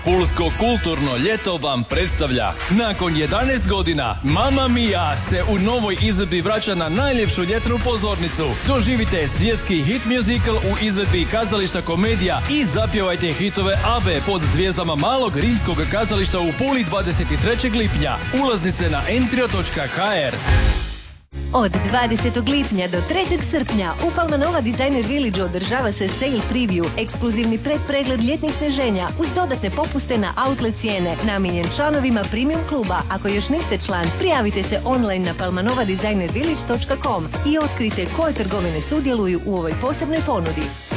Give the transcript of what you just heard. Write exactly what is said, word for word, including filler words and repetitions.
Pulsko kulturno ljeto vam predstavlja. Nakon jedanaest godina Mamma Mia se u novoj izvedbi vraća na najljepšu ljetnu pozornicu. Doživite svjetski hit musical u izvedbi kazališta Komedija i zapjevajte hitove Abe pod zvijezdama Malog rimskog kazališta u Puli dvadeset trećeg lipnja. Ulaznice na entrio točka ha er. Od dvadesetog lipnja do trećeg srpnja u Palmanova Designer Village održava se sale preview, ekskluzivni predpregled ljetnih sneženja uz dodatne popuste na outlet cijene, namijenjen članovima premium kluba. Ako još niste član, prijavite se online na palmanova designer village točka com i otkrite koje trgovine sudjeluju u ovoj posebnoj ponudi.